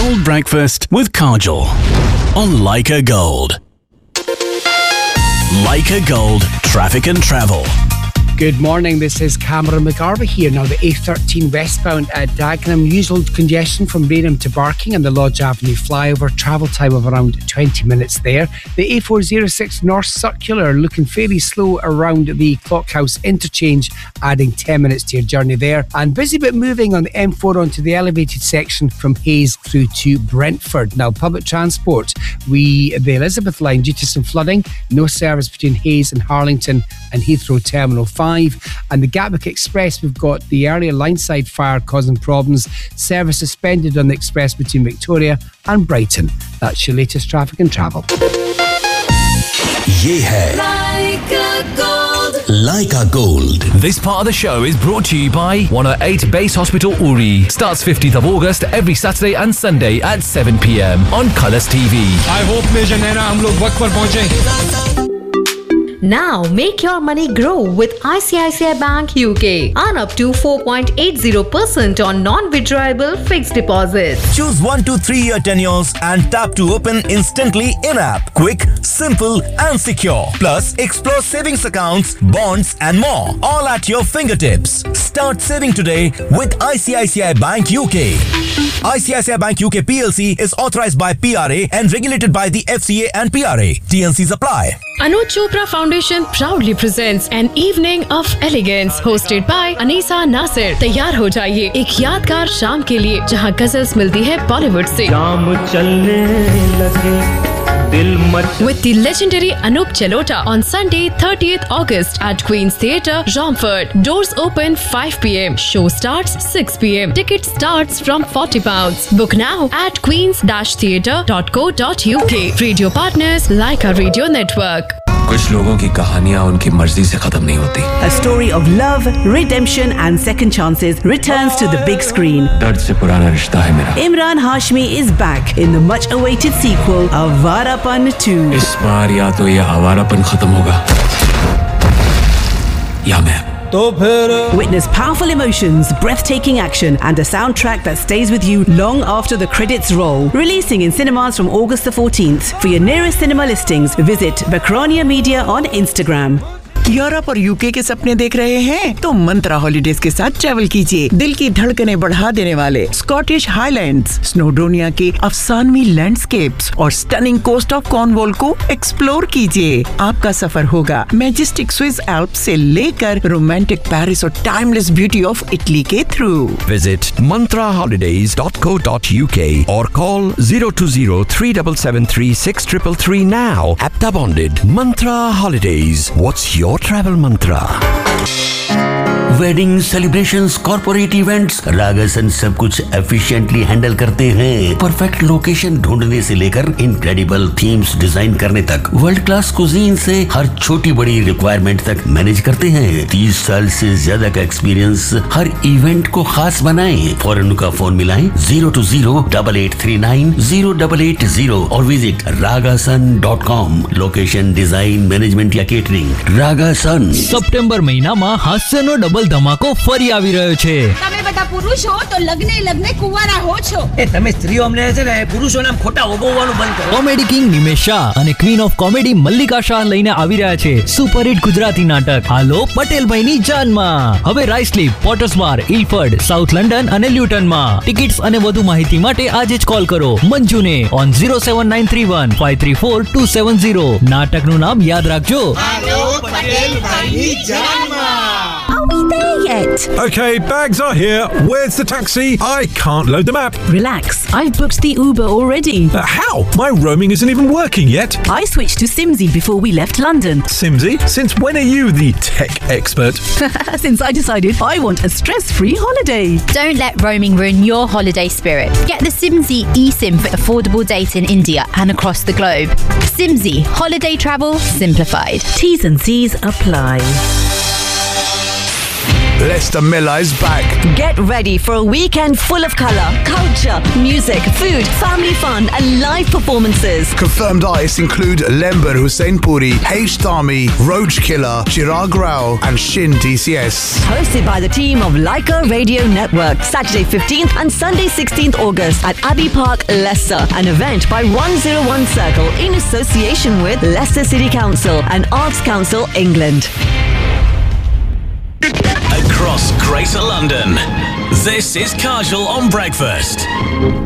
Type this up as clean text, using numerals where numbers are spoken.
Gold Breakfast with Kajal on Leica Gold. Leica Gold Traffic and Travel. Good morning, this is Cameron McGarvey here. Now, the A13 westbound at Dagenham, usual congestion from Rainham to Barking and the Lodge Avenue flyover, travel time of around 20 minutes there. The A406 North Circular looking fairly slow around the Clockhouse interchange, adding 10 minutes to your journey there. And busy but moving on the M4 onto the elevated section from Hayes through to Brentford. Now, public transport, the Elizabeth line, due to some flooding, no service between Hayes and Harlington and Heathrow Terminal 5. And the Gatwick Express, we've got the earlier Lineside fire causing problems. Service suspended on the express between Victoria and Brighton. That's your latest traffic and travel. ये है Leica Gold. Leica Gold. This part of the show is brought to you by 108 Base Hospital Uri. Starts 15th of August every Saturday and Sunday at 7 p.m. on Colours TV. I hope Major Naina हम लोग वक्त पर पहुंचे. Now make your money grow with ICICI Bank UK. Earn up to 4.80% on non-withdrawable fixed deposits. Choose 1 to 3 year tenures and tap to open instantly in-app. Quick, simple and secure. Plus, explore savings accounts, bonds and more. All at your fingertips. Start saving today with ICICI Bank UK. ICICI Bank UK PLC is authorized by PRA and regulated by the FCA and PRA. TNCs apply. Anuj Chopra Foundation proudly presents an evening of elegance hosted by Anisa Nasir. तैयार हो जाइए एक यादगार शाम के लिए जहां गजल्स मिलती है बॉलीवुड से. With the legendary Anup Jalota on Sunday 30th August at Queen's Theatre, Romford. Doors open 5 p.m. Show starts 6 p.m. Ticket starts from £40. Book now at queens-theatre.co.uk. Radio partners Leica Radio Network. कुछ लोगों की कहानियां उनकी मर्जी से खत्म नहीं होती. A story of love, redemption and second chances returns to the big screen. दर्द से पुराना रिश्ता है मेरा. Imran Hashmi is back in the much-awaited sequel, Avarapan 2. इस बार या तो ये आवारापन खत्म होगा या मैं. Witness powerful emotions, breathtaking action and a soundtrack that stays with you long after the credits roll. Releasing in cinemas from August the 14th. For your nearest cinema listings, visit Bakronia Media on Instagram. Europe और UK के सपने देख रहे हैं तो मंत्रा holidays के साथ travel कीजिए. दिल की धड़कनें बढ़ा देने वाले स्कॉटिश हाईलैंड्स, स्नोडोनिया के अफसानवी लैंडस्केप्स और स्टनिंग कोस्ट ऑफ कॉर्नवॉल को एक्सप्लोर कीजिए. आपका सफर होगा मैजेस्टिक स्विस एल्प्स से लेकर रोमांटिक पेरिस और टाइमलेस ब्यूटी ऑफ इटली के through. Visit mantraholidays.co.uk or call 020-3773-6333 now. Apta bonded. Mantra Holidays. What's your travel mantra? Wedding celebrations, corporate events, रागासन सब कुछ एफिशिएंटली हैंडल करते हैं. परफेक्ट लोकेशन ढूंढने से लेकर इनक्रेडिबल थीम्स डिजाइन करने तक, वर्ल्ड क्लास कुजीन से हर छोटी बड़ी रिक्वायरमेंट तक मैनेज करते हैं. 30 साल से ज्यादा का एक्सपीरियंस हर इवेंट को खास बनाएं. फौरन उनका फोन मिलाएं 020-8839-0880 और visit ragasun.com. Location, design, management या केटरिंग, रागासन. સપ્ટેમ્બર મહિનામાં હાસ્યનો ડબલ ધમાકો ફરી આવી રહ્યો છે. તમે બધા પુરુષ હો તો લગ્ને કુંવારા હો છો. તમે સ્ત્રીઓ અમને છે ને પુરુષોને ખોટા ઓગવવાનું બંધ કરો. કોમેડી કિંગ નિમેશ શાહ અને queen of comedy Mallika Shah લઈને આવી રહ્યા છે સુપર હિટ ગુજરાતી નાટક હાલો પટેલભાઈની જાનમાં. હવે રાઇસલીપ, પોટર્સ બાર, ઇલફર્ડ, સાઉથ લંડન અને લ્યુટનમાં. ટિકિટ્સ અને વધુ માહિતી માટે આજે જ કોલ કરો મંજુને ઓન 07931534270. નાટકનું નામ યાદ રાખજો. હાલો પટેલભાઈની જાનમાં. Are we there yet? Okay, bags are here. Where's the taxi? I can't load the map. Relax, I've booked the Uber already. How? My roaming isn't even working yet. I switched to Simsy before we left London. Simsy? Since when are you the tech expert? Since I decided I want a stress-free holiday. Don't let roaming ruin your holiday spirit. Get the Simsy eSIM for affordable data in India and across the globe. Simsy, holiday travel simplified. T's and C's apply. Leicester Miller is back. Get ready for a weekend full of colour, culture, music, food, family fun and live performances. Confirmed artists include Lember Hussein Puri, H. Dami, Roach Killer, Chirag Rao and Shin DCS. Hosted by the team of Leica Radio Network. Saturday 15th and Sunday 16th August at Abbey Park, Leicester. An event by 101 Circle in association with Leicester City Council and Arts Council England. Across Greater London, this is Kajal on Breakfast.